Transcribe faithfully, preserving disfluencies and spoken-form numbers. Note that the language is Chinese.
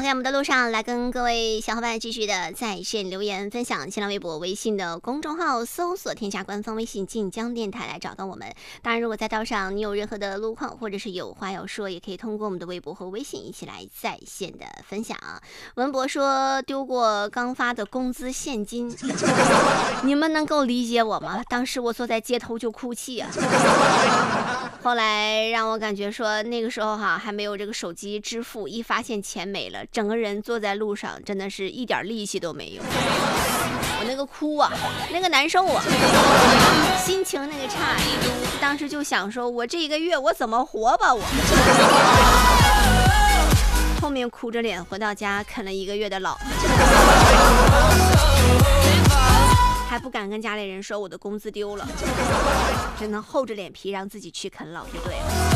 在我们的路上来跟各位小伙伴继续的在线留言分享，新浪微博、微信的公众号搜索添加官方微信晋江电台来找到我们。当然如果在道上你有任何的路况或者是有话要说，也可以通过我们的微博和微信一起来在线的分享。文博说丢过刚发的工资现金你们能够理解我吗？当时我坐在街头就哭泣啊。后来让我感觉说那个时候哈还没有这个手机支付，一发现钱没了，整个人坐在路上真的是一点力气都没有。我那个哭啊，那个难受啊，心情那个差，当时就想说我这一个月我怎么活吧我。后面哭着脸回到家啃了一个月的老，还不敢跟家里人说我的工资丢了，只能厚着脸皮让自己去啃老就对了。